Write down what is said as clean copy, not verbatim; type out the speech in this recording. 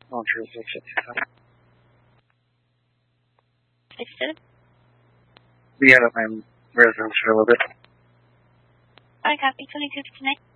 Launcher 665. Be out of my residence for a little bit. I copy 2259.